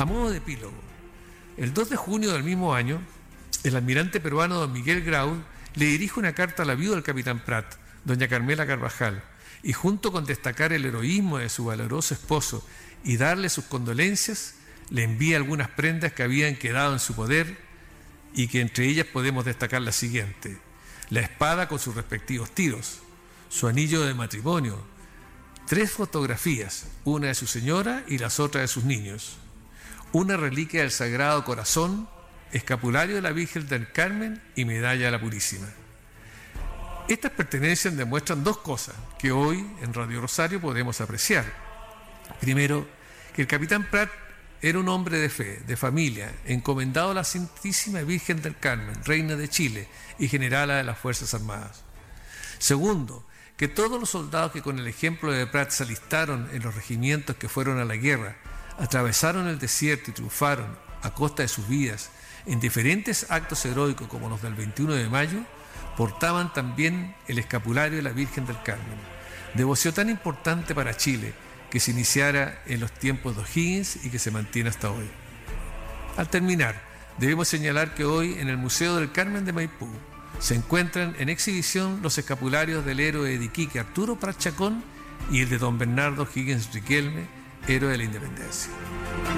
A modo de epílogo, el 2 de junio del mismo año, el almirante peruano don Miguel Grau le dirige una carta a la viuda del capitán Prat, doña Carmela Carvajal, y junto con destacar el heroísmo de su valoroso esposo y darle sus condolencias, le envía algunas prendas que habían quedado en su poder y que entre ellas podemos destacar la siguiente: la espada con sus respectivos tiros, su anillo de matrimonio, 3 fotografías, una de su señora y las otras de sus niños, una reliquia del Sagrado Corazón, escapulario de la Virgen del Carmen y medalla de la Purísima. Estas pertenencias demuestran 2 cosas que hoy en Radio Rosario podemos apreciar. Primero, que el capitán Prat era un hombre de fe, de familia, encomendado a la Santísima Virgen del Carmen, reina de Chile y generala de las Fuerzas Armadas. Segundo, que todos los soldados que con el ejemplo de Prat se alistaron en los regimientos que fueron a la guerra, atravesaron el desierto y triunfaron a costa de sus vidas en diferentes actos heroicos como los del 21 de mayo, portaban también el escapulario de la Virgen del Carmen, devoción tan importante para Chile que se iniciara en los tiempos de O'Higgins y que se mantiene hasta hoy. Al terminar, debemos señalar que hoy en el Museo del Carmen de Maipú se encuentran en exhibición los escapularios del héroe de Iquique Arturo Prat Chacón y el de don Bernardo Higgins Riquelme, héroe de la Independencia.